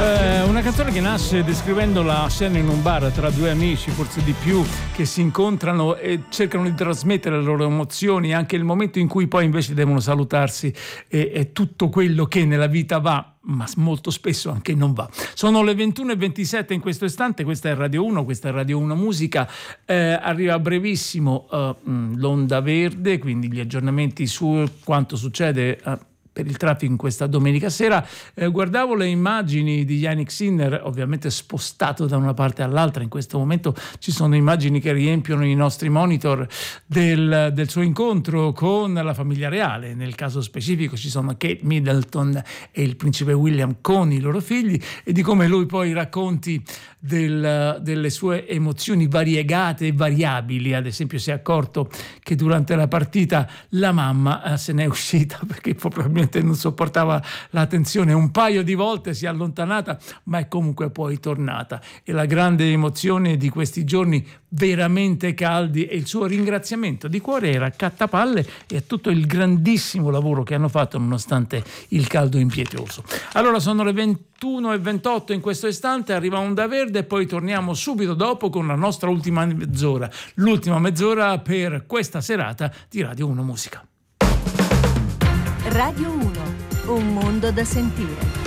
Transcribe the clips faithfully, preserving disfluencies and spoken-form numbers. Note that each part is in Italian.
Eh, una canzone che nasce descrivendo la scena in un bar tra due amici, forse di più, che si incontrano e cercano di trasmettere le loro emozioni, anche il momento in cui poi invece devono salutarsi e, e tutto quello che nella vita va, ma molto spesso anche non va. Sono le ventuno e ventisette in questo istante, questa è Radio uno, questa è Radio uno Musica. Eh, arriva brevissimo uh, l'Onda Verde, quindi gli aggiornamenti su quanto succede uh, per il traffico in questa domenica sera. Eh, guardavo le immagini di Jannik Sinner, ovviamente spostato da una parte all'altra. In questo momento ci sono immagini che riempiono i nostri monitor del, del suo incontro con la famiglia reale. Nel caso specifico ci sono Kate Middleton e il principe William con i loro figli, e di come lui poi racconti del, delle sue emozioni variegate e variabili. Ad esempio si è accorto che durante la partita la mamma eh, se n'è uscita perché probabilmente non sopportava la tensione, un paio di volte si è allontanata, ma è comunque poi tornata. E la grande emozione di questi giorni veramente caldi e il suo ringraziamento di cuore era raccattapalle e a tutto il grandissimo lavoro che hanno fatto nonostante il caldo impietoso. Allora sono le ventuno e ventotto in questo istante, arriva Onda Verde e poi torniamo subito dopo con la nostra ultima mezz'ora, l'ultima mezz'ora per questa serata di Radio uno Musica. Radio uno, un mondo da sentire.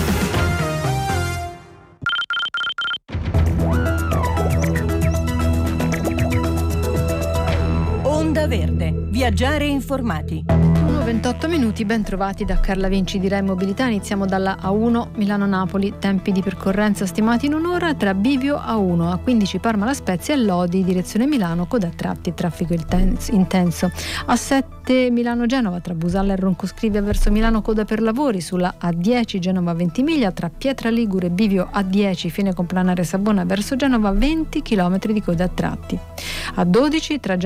Onda Verde, viaggiare informati. uno e ventotto minuti, ben trovati da Carla Vinci di Rai Mobilità. Iniziamo dalla A uno Milano-Napoli, tempi di percorrenza stimati in un'ora tra Bivio A uno, A quindici Parma La Spezia e Lodi, direzione Milano, coda a tratti e traffico intenso. A sette Milano-Genova, tra Busalla e Roncoscrivia verso Milano, coda per lavori. Sulla A dieci Genova Ventimiglia, tra Pietra Ligure e Bivio A dieci fine complanare Sabona verso Genova, venti chilometri di coda a tratti. A dodici tra